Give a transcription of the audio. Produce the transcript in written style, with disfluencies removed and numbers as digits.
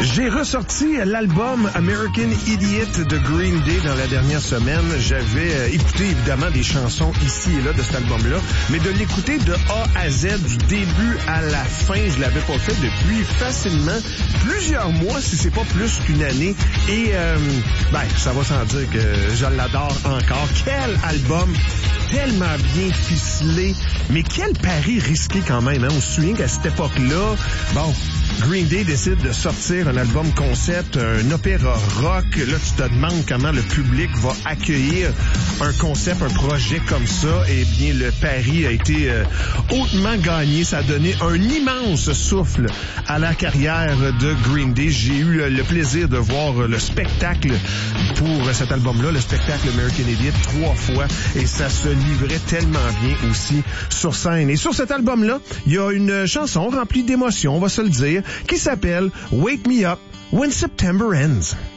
J'ai ressorti l'album American Idiot de Green Day dans la dernière semaine. J'avais écouté évidemment des chansons ici et là de cet album-là, mais de l'écouter de A à Z, du début à la fin, je l'avais pas fait depuis facilement plusieurs mois, si c'est pas plus qu'une année. Et ça va sans dire que je l'adore encore. Quel album tellement bien ficelé, mais quel pari risqué quand même. On se souvient qu'à cette époque-là, Green Day décide de sortir un album concept, un opéra rock. Là, tu te demandes comment le public va accueillir un concept, un projet comme ça. Eh bien, le pari a été hautement gagné. Ça a donné un immense souffle à la carrière de Green Day. J'ai eu le plaisir de voir le spectacle pour cet album-là, le spectacle American Idiot, 3 fois. Et ça se livrait tellement bien aussi sur scène. Et sur cet album-là, il y a une chanson remplie d'émotions, on va se le dire, qui s'appelle Wake Me Up When September Ends.